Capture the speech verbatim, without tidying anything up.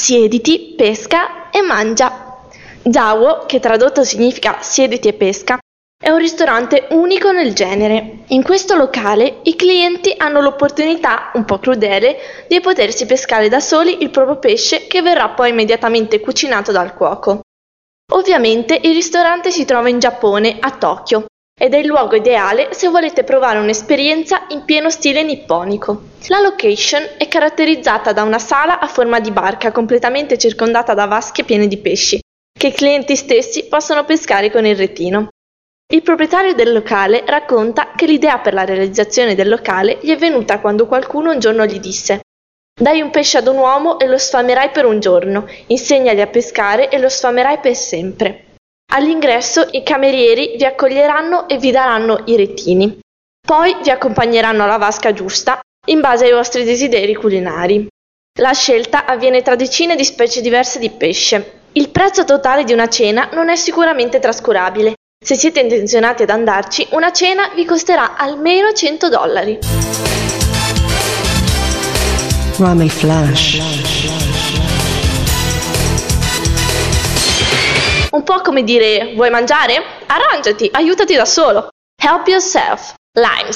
siediti, pesca e mangia. Zawo, che tradotto significa siediti e pesca, è un ristorante unico nel genere. In questo locale i clienti hanno l'opportunità, un po' crudele, di potersi pescare da soli il proprio pesce che verrà poi immediatamente cucinato dal cuoco. Ovviamente il ristorante si trova in Giappone, a Tokyo, ed è il luogo ideale se volete provare un'esperienza in pieno stile nipponico. La location è caratterizzata da una sala a forma di barca completamente circondata da vasche piene di pesci, che i clienti stessi possono pescare con il retino. Il proprietario del locale racconta che l'idea per la realizzazione del locale gli è venuta quando qualcuno un giorno gli disse: «Dai un pesce ad un uomo e lo sfamerai per un giorno, insegnagli a pescare e lo sfamerai per sempre». All'ingresso i camerieri vi accoglieranno e vi daranno i retini. Poi vi accompagneranno alla vasca giusta in base ai vostri desideri culinari. La scelta avviene tra decine di specie diverse di pesce. Il prezzo totale di una cena non è sicuramente trascurabile. Se siete intenzionati ad andarci, una cena vi costerà almeno cento dollari. Ramen Flash. Un po' come dire: vuoi mangiare? Arrangiati, aiutati da solo. Help yourself. Limes.